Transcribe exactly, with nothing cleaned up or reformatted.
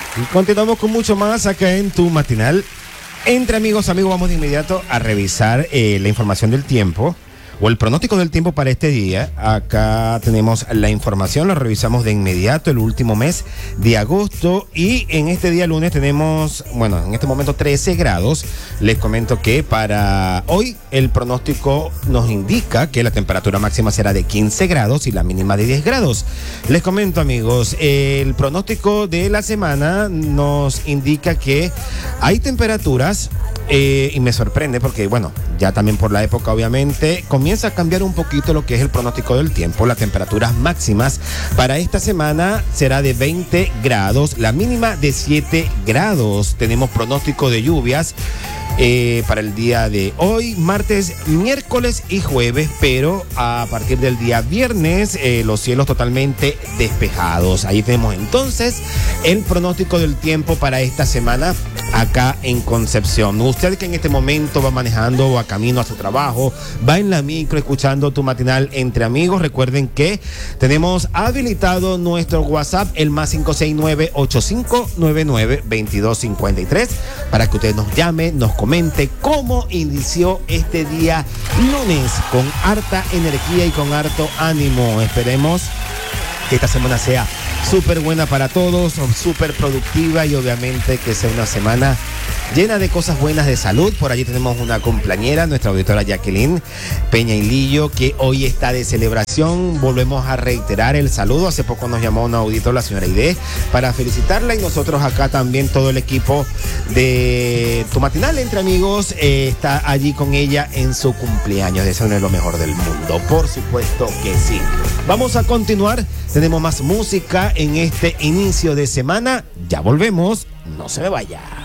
Y continuamos con mucho más acá en tu matinal. Entre amigos, amigos, vamos de inmediato a revisar eh, la información del tiempo o el pronóstico del tiempo para este día. Acá tenemos la información, lo revisamos de inmediato, el último mes de agosto, y en este día lunes tenemos, bueno, en este momento trece grados. Les comento que para hoy el pronóstico nos indica que la temperatura máxima será de quince grados y la mínima de diez grados. Les comento, amigos, el pronóstico de la semana nos indica que hay temperaturas Eh, y me sorprende porque, bueno, ya también por la época, obviamente, comienza a cambiar un poquito lo que es el pronóstico del tiempo. Las temperaturas máximas para esta semana será de veinte grados, la mínima de siete grados. Tenemos pronóstico de lluvias eh, para el día de hoy, martes, miércoles y jueves, pero a partir del día viernes, eh, los cielos totalmente despejados. Ahí tenemos entonces el pronóstico del tiempo para esta semana acá en Concepción. Usted que en este momento va manejando o a camino a su trabajo, va en la micro escuchando tu matinal entre amigos, recuerden que tenemos habilitado nuestro WhatsApp, el más cinco seis nueve, ocho cinco nueve nueve, dos dos cinco tres, para que usted nos llame, nos comente cómo inició este día lunes con harta energía y con harto ánimo. Esperemos que esta semana sea súper buena para todos, súper productiva y obviamente que sea una semana llena de cosas buenas de salud. Por allí tenemos una cumpleañera, nuestra auditora Jacqueline Peña y Lillo, que hoy está de celebración. Volvemos a reiterar el saludo. Hace poco nos llamó una auditora, la señora Aide, para felicitarla, y nosotros acá también, todo el equipo de Tu Matinal Entre Amigos, eh, está allí con ella en su cumpleaños. Desearle lo mejor del mundo, por supuesto que sí. Vamos a continuar, tenemos más música en este inicio de semana. Ya volvemos, no se me vaya.